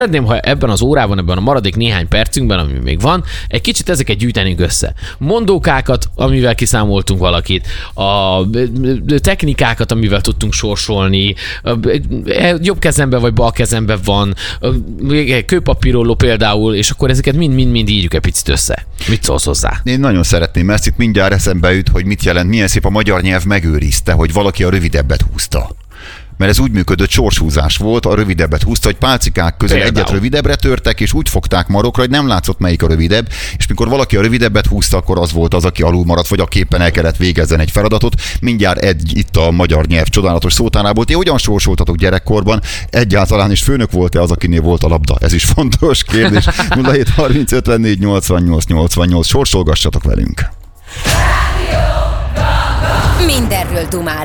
Szeretném, ha ebben az órában, ebben a maradék néhány percünkben, ami még van, egy kicsit ezeket gyűjtenénk össze. Mondókákat, amivel kiszámoltunk valakit, a technikákat, amivel tudtunk sorsolni, jobb kezemben vagy bal kezemben van, kőpapírolló például, és akkor ezeket mind írjuk egy picit össze. Mit szólsz hozzá? Én nagyon szeretném, mert itt mindjárt eszembe jut, hogy mit jelent, milyen szép a magyar nyelv megőrizte, hogy valaki a rövidebbet húzta. Mert ez úgy működött, sorshúzás volt, a rövidebbet húzta, hogy pálcikák közül egyet rövidebbre törtek, és úgy fogták marokra, hogy nem látszott melyik a rövidebb, és mikor valaki a rövidebbet húzta, akkor az volt az, aki alul maradt, vagy aki éppen el kellett végezzen egy feladatot. Mindjárt itt a magyar nyelv csodálatos szótárából. Ti hogyan sorsoltatok gyerekkorban? Egyáltalán is főnök volt-e az, akinél volt a labda? Ez is fontos kérdés. 07 30 54 88 88. Sorsolgassatok velünk. Mindenről dumál.